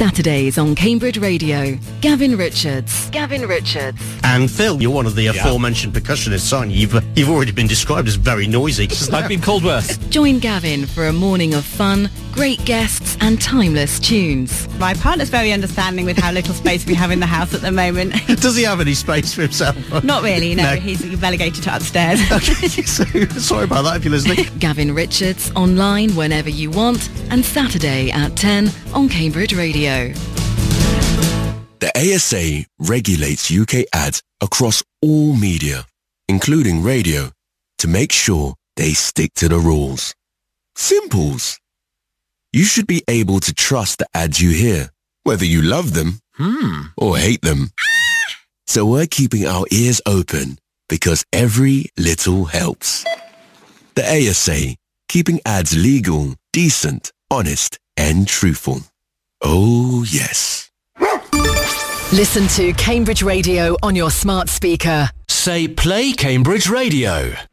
Saturdays on Cambridge Radio. Gavin Richards. Gavin Richards. And Phil, you're one of the aforementioned percussionists, aren't you? You've already been described as very noisy. I've been called worse. Join Gavin for a morning of fun, great guests and timeless tunes. My partner's very understanding with how little space we have in the house at the moment. Does he have any space for himself? Not really, no. He's relegated to upstairs. Okay, so sorry about that if you're listening. Gavin Richards, online whenever you want, and Saturday at 10 on Cambridge Radio. The ASA regulates UK ads across all media, including radio, to make sure they stick to the rules. Simples. You should be able to trust the ads you hear, whether you love them or hate them. So we're keeping our ears open because every little helps. The ASA, keeping ads legal, decent, honest and truthful. Oh, yes. Listen to Cambridge Radio on your smart speaker. Say Play Cambridge Radio.